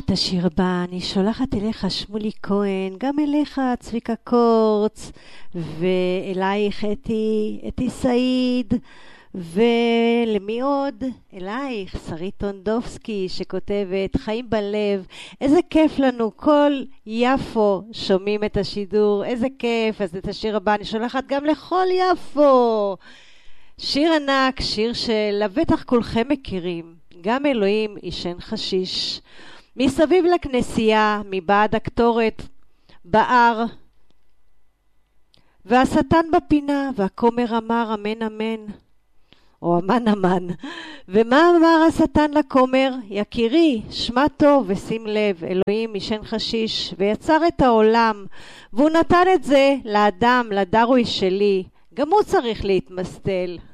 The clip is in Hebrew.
את השיר הבא אני שולחת אליך שמולי כהן, גם אליך צביקה קורץ, ואלייך אתי סעיד, ולמי עוד? אלייך שרית טונדובסקי שכותבת חיים בלב. איזה כיף לנו, כל יפו שומעים את השידור, איזה כיף. אז את השיר הבא אני שולחת גם לכל יפו. שיר ענק, שיר שלבטח כולכם מכירים, גם אלוהים ישן חשיש. מסביב לכנסייה, מבעד הקטורת, בער, והשטן בפינה, והכומר אמר אמן אמן, או אמן אמן. ומה אמר השטן לכומר? יקירי, שמע טוב ושים לב, אלוהים ישן חשיש, ויצר את העולם, והוא נתן את זה לאדם, לדרוי שלי, גם הוא צריך להתמסטל.